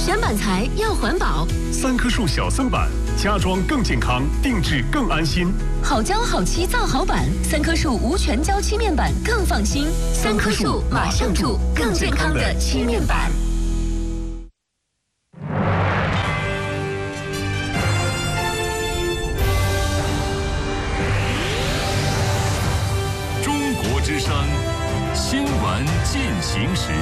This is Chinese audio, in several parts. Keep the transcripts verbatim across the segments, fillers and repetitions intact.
选板材要环保， 三棵树小森板，家装更健康，定制更安心。 好胶好漆造好板，三棵树无全胶漆面板更放心。三棵树马上住，更健康的漆面板。 中国之声新闻进行时。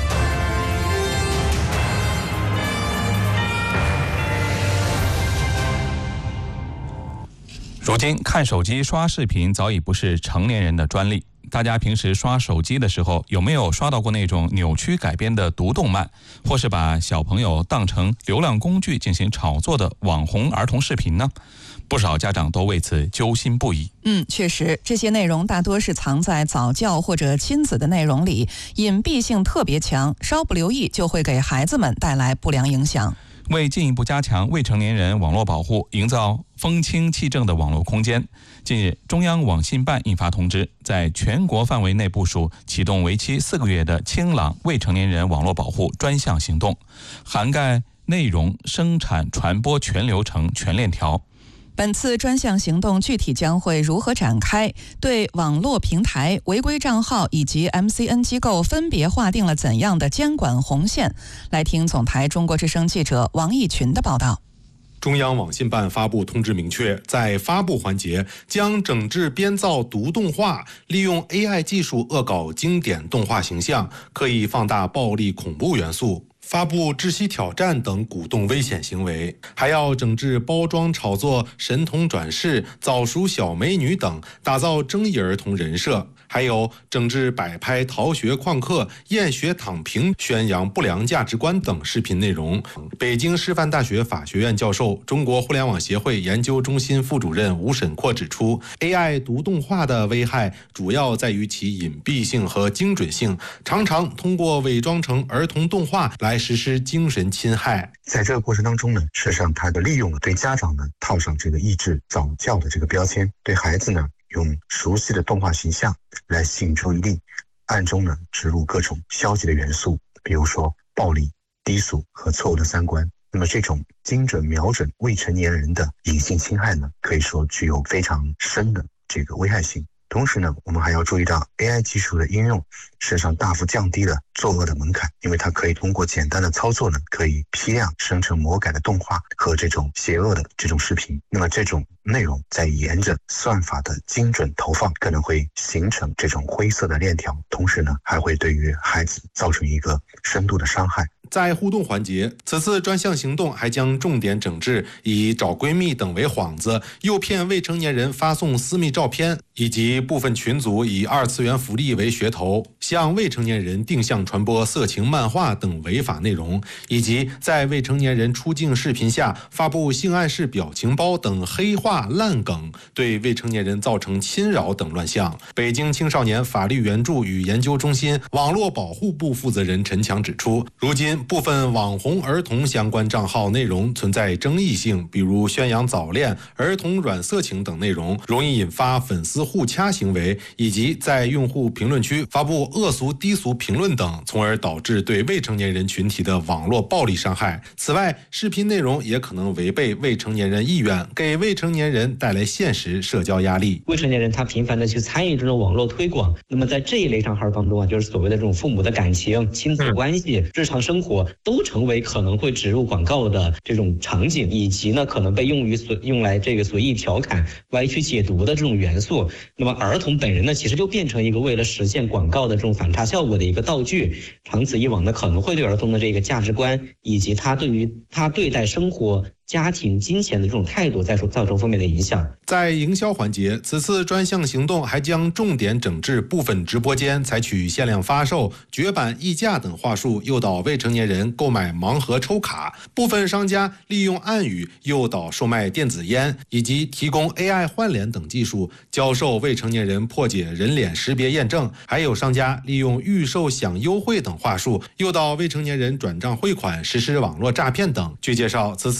如今看手机刷视频早已不是成年人的专利，大家平时刷手机的时候有没有刷到过那种扭曲改编的毒动漫，或是把小朋友当成流量工具进行炒作的网红儿童视频呢？不少家长都为此揪心不已。 嗯，确实，这些内容大多是藏在早教或者亲子的内容里，隐蔽性特别强，稍不留意就会给孩子们带来不良影响。 为进一步加强未成年人网络保护，营造风清气正的网络空间，近日中央网信办印发通知，在全国范围内部署启动为期四个月的清朗未成年人网络保护专项行动，涵盖内容生产传播全流程全链条。 本次专项行动具体将会如何展开？对网络平台、违规账号以及 M C N 机构分别划定了怎样的监管红线？来听总台中国之声记者王义群的报道。 中央网信办发布通知明确，在发布环节将整治编造毒动画，利用 A I 技术恶搞经典动画形象，刻意放大暴力恐怖元素，发布窒息挑战等鼓动危险行为，还要整治包装炒作神童转世、早熟小美女等，打造争议儿童人设。还有整治摆拍逃学旷课、厌学躺平、宣扬不良价值观等视频内容。北京师范大学法学院教授、中国互联网协会研究中心副主任吴沈阔指出 ，A I 毒动画的危害主要在于其隐蔽性和精准性，常常通过伪装成儿童动画来实施精神侵害。 在这个过程当中呢，事实上它的利用了对家长呢套上这个抑制早教的这个标签，对孩子呢用熟悉的动画形象来吸引注意力，暗中呢植入各种消极的元素，比如说暴力、低俗和错误的三观。那么这种精准瞄准未成年人的隐性侵害呢，可以说具有非常深的这个危害性。同时呢，我们还要注意到 A I 技术的应用，事实上大幅降低了作恶的门槛，因为它可以通过简单的操作呢，可以批量生成魔改的动画和这种邪恶的这种视频。那么这种内容在沿着算法的精准投放，可能会形成这种灰色的链条，同时呢，还会对于孩子造成一个深度的伤害。 在互动环节，此次专项行动还将重点整治以找闺蜜等为幌子，诱骗未成年人发送私密照片，以及部分群组以二次元福利为噱头，向未成年人定向传播色情漫画等违法内容，以及在未成年人出镜视频下发布性暗示表情包等黑话烂梗，对未成年人造成侵扰等乱象。北京青少年法律援助与研究中心网络保护部负责人陈强指出，如今部分网红儿童相关账号内容存在争议性，比如宣扬早恋、儿童软色情等内容，容易引发粉丝互掐行为，以及在用户评论区发布恶俗低俗评论等，从而导致对未成年人群体的网络暴力伤害。此外，视频内容也可能违背未成年人意愿，给未成年人带来现实社交压力。 未成年人他频繁的去参与这种网络推广，那么在这一类账号当中啊，就是所谓的这种父母的感情、亲子关系、日常生活都成为可能会植入广告的这种场景，以及呢可能被用于所用来这个随意调侃、歪曲解读的这种元素。那么儿童本人呢，其实就变成一个为了实现广告的这种反差效果的一个道具，长此以往呢，可能会对儿童的这个价值观以及他对于他对待生活、家庭、金钱的这种态度，再说造成负面的影响。 在营销环节，此次专项行动还将重点整治部分直播间采取限量发售、绝版溢价等话术，诱导未成年人购买盲盒抽卡；部分商家利用暗语诱导售卖电子烟，以及提供 A I 换脸等技术，教授未成年人破解人脸识别验证；还有商家利用预售享优惠等话术，诱导未成年人转账汇款，实施网络诈骗等。据介绍，此次专项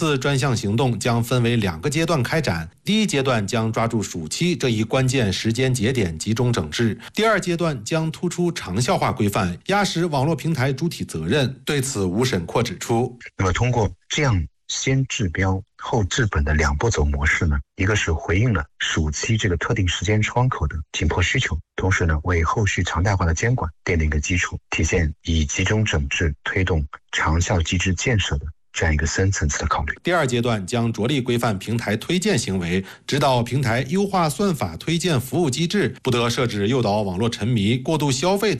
项行动将分为两个阶段开展。第一阶段将抓住暑期这一关键时间节点集中整治，第二阶段将突出长效化规范，压实网络平台主体责任。对此，吴审括指出， 那么通过这样先治标后治本的两步走模式呢，一个是回应了暑期这个特定时间窗口的紧迫需求，同时呢为后续常态化的监管奠定一个基础，体现以集中整治推动长效机制建设的这样一个深层次的考虑。 第二阶段将着力规范平台推荐行为，指导平台优化算法推荐服务机制，不得设置诱导网络沉迷、过度消费